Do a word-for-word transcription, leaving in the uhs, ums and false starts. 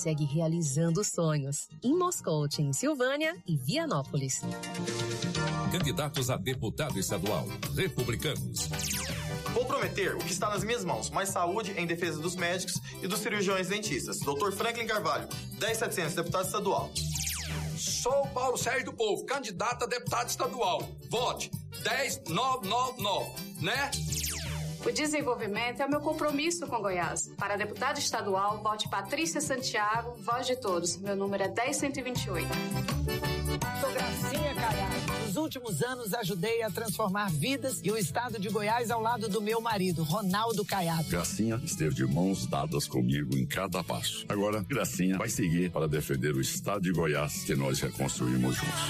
segue realizando sonhos. InMoscoach, em Silvânia e Vianópolis. Candidatos a deputado estadual, republicanos. Vou prometer o que está nas minhas mãos, mais saúde em defesa dos médicos e dos cirurgiões dentistas. doutor Franklin Carvalho, dez mil e setecentos, deputado estadual. Sou Paulo Sérgio do Povo, candidato a deputado estadual. Vote dez mil novecentos e noventa e nove, né? O desenvolvimento é o meu compromisso com Goiás. Para deputado estadual, vote Patrícia Santiago, voz de todos. Meu número é dez mil cento e vinte e oito. Sou Gracinha Caiado. Nos últimos anos ajudei a transformar vidas e o estado de Goiás ao lado do meu marido, Ronaldo Caiado. Gracinha esteve de mãos dadas comigo em cada passo. Agora, Gracinha vai seguir para defender o estado de Goiás que nós reconstruímos juntos.